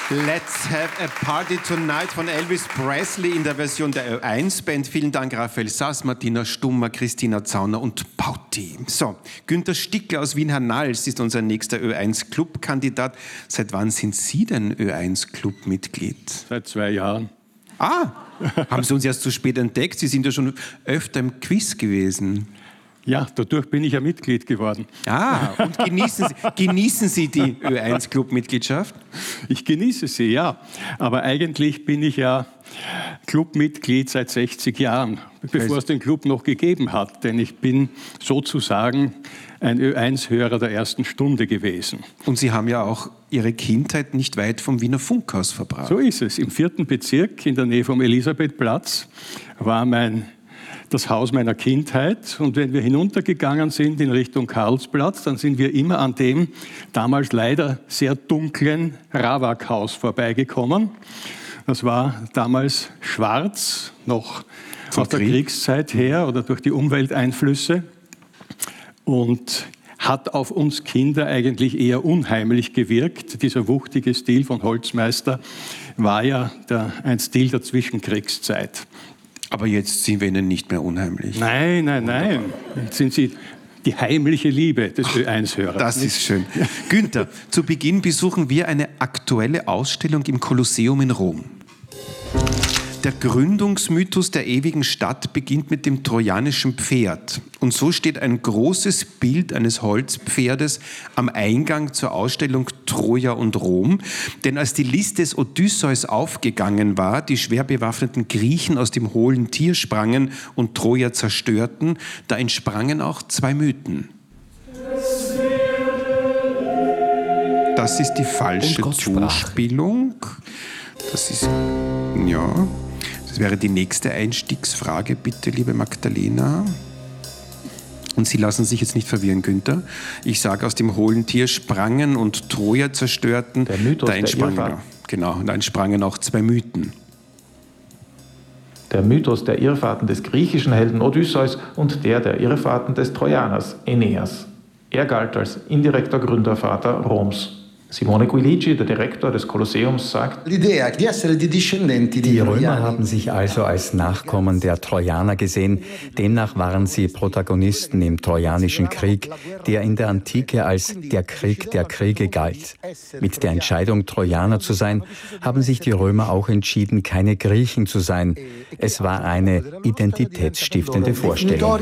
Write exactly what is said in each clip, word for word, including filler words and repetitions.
Let's have a party tonight von Elvis Presley in der Version der Ö eins Band. Vielen Dank Raphael Sass, Martina Stummer, Christina Zauner und Pauti. So, Günter Stickler aus Wien-Hernals ist unser nächster Ö eins Club-Kandidat. Seit wann sind Sie denn Ö eins Club-Mitglied? Seit zwei Jahren. Ah, haben Sie uns erst zu spät entdeckt? Sie sind ja schon öfter im Quiz gewesen. Ja, dadurch bin ich ja Mitglied geworden. Ah, und genießen Sie, genießen Sie die Ö eins Club-Mitgliedschaft? Ich genieße sie, ja. Aber eigentlich bin ich ja Clubmitglied seit sechzig Jahren, bevor es den Club noch gegeben hat. Denn ich bin sozusagen ein Ö eins Hörer der ersten Stunde gewesen. Und Sie haben ja auch Ihre Kindheit nicht weit vom Wiener Funkhaus verbracht. So ist es. Im vierten Bezirk, in der Nähe vom Elisabethplatz, war mein das Haus meiner Kindheit. Und wenn wir hinuntergegangen sind in Richtung Karlsplatz, dann sind wir immer an dem damals leider sehr dunklen Rawak-Haus vorbeigekommen. Das war damals schwarz, noch aus der Kriegszeit her oder durch die Umwelteinflüsse und hat auf uns Kinder eigentlich eher unheimlich gewirkt. Dieser wuchtige Stil von Holzmeister war ja der, ein Stil der Zwischenkriegszeit. Aber jetzt sind wir Ihnen nicht mehr unheimlich. Nein, nein, nein. Jetzt sind Sie die heimliche Liebe des Ö eins Hörers. Das ist schön. Günther, zu Beginn besuchen wir eine aktuelle Ausstellung im Kolosseum in Rom. Der Gründungsmythos der ewigen Stadt beginnt mit dem trojanischen Pferd. Und so steht ein großes Bild eines Holzpferdes am Eingang zur Ausstellung Troja und Rom. Denn als die List des Odysseus aufgegangen war, die schwer bewaffneten Griechen aus dem hohlen Tier sprangen und Troja zerstörten, da entsprangen auch zwei Mythen. Das ist die falsche Zuspielung. Das ist, ja... Das wäre die nächste Einstiegsfrage, bitte, liebe Magdalena. Und Sie lassen sich jetzt nicht verwirren, Günther. Ich sage, aus dem hohlen Tier sprangen und Troja zerstörten. Der Mythos da entsprangen, der Irrfahrt. Genau, da entsprangen auch zwei Mythen. Der Mythos der Irrfahrten des griechischen Helden Odysseus und der der Irrfahrten des Trojaners Aeneas. Er galt als indirekter Gründervater Roms. Simone Guilici, der Direktor des Kolosseums, sagt, Die Römer haben sich also als Nachkommen der Trojaner gesehen. Demnach waren sie Protagonisten im Trojanischen Krieg, der in der Antike als der Krieg der Kriege galt. Mit der Entscheidung, Trojaner zu sein, haben sich die Römer auch entschieden, keine Griechen zu sein. Es war eine identitätsstiftende Vorstellung.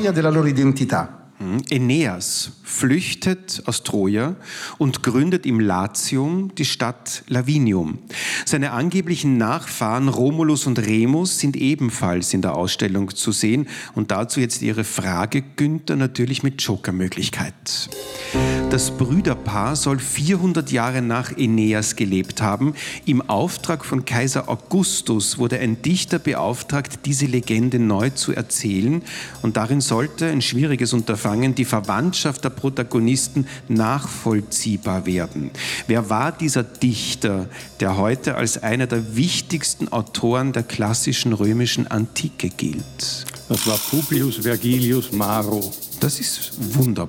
Aeneas flüchtet aus Troja und gründet im Latium die Stadt Lavinium. Seine angeblichen Nachfahren Romulus und Remus sind ebenfalls in der Ausstellung zu sehen. Und dazu jetzt Ihre Frage, Günther, natürlich mit Jokermöglichkeit. Das Brüderpaar soll vierhundert Jahre nach Aeneas gelebt haben. Im Auftrag von Kaiser Augustus wurde ein Dichter beauftragt, diese Legende neu zu erzählen. Und darin sollte ein schwieriges Unterfangen, die Verwandtschaft der Protagonisten, nachvollziehbar werden. Wer war dieser Dichter, der heute als einer der wichtigsten Autoren der klassischen römischen Antike gilt? Das war Publius Vergilius Maro. Das ist wunderbar.